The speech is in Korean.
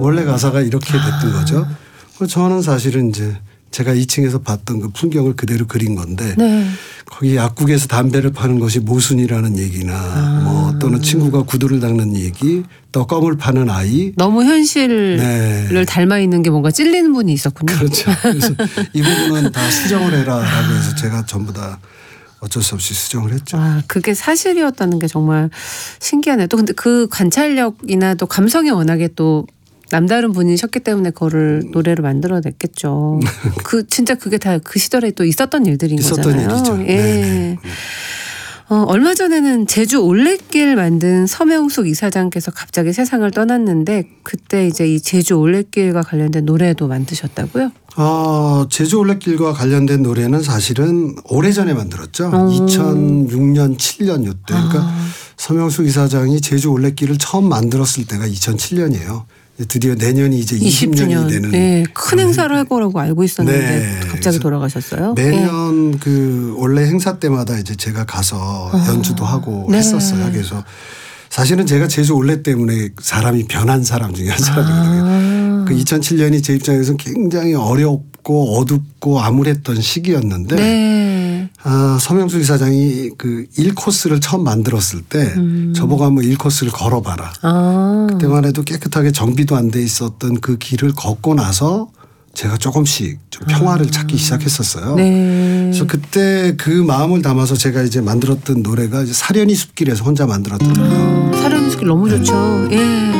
원래 가사가 이렇게 됐던 거죠. 저는 사실은 이제 제가 2층에서 봤던 그 풍경을 그대로 그린 건데 네. 거기 약국에서 담배를 파는 것이 모순이라는 얘기나 뭐 또는 친구가 구두를 닦는 얘기 또 껌을 파는 아이. 너무 현실을 닮아 있는 게 뭔가 찔리는 분이 있었군요. 그렇죠. 그래서 이 부분은 다 수정을 해라라고 해서 제가 전부 다 어쩔 수 없이 수정을 했죠. 아, 그게 사실이었다는 게 정말 신기하네요. 또 근데 그 관찰력이나 또 감성이 워낙에 또 남다른 분이셨기 때문에 그거를 노래로 만들어냈겠죠. 진짜 그게 다 그 시절에 또 있었던 일들인 거잖아요. 일이죠. 예. 네. 얼마 전에는 제주 올레길 만든 서명숙 이사장께서 갑자기 세상을 떠났는데 그때 이제 이 제주 올레길과 관련된 노래도 만드셨다고요? 제주 올레길과 관련된 노래는 사실은 오래전에 만들었죠. 2006년, 7년 이때. 그러니까 서명숙 이사장이 제주 올레길을 처음 만들었을 때가 2007년이에요. 드디어 내년이 이제 20년이 되는. 네, 큰 행사를 할 거라고 알고 있었는데 네. 갑자기 돌아가셨어요. 매년 네. 그 원래 행사 때마다 이제 제가 가서 연주도 하고 네. 했었어요. 그래서 사실은 제가 제주 올레 때문에 사람이 변한 사람 중에 한 사람이거든요. 그 2007년이 제 입장에서는 굉장히 어렵고 어둡고 암울했던 시기였는데 네. 서명숙 이사장이 그 1코스를 처음 만들었을 때 저보고 한번 1코스를 걸어봐라. 그때만 해도 깨끗하게 정비도 안 돼 있었던 그 길을 걷고 나서 제가 조금씩 좀 평화를 찾기 시작했었어요. 네. 그래서 그때 그 마음을 담아서 제가 이제 만들었던 노래가 이제 사려니 숲길에서 혼자 만들었던 노래예요. 사려니 숲길 너무 좋죠. 예.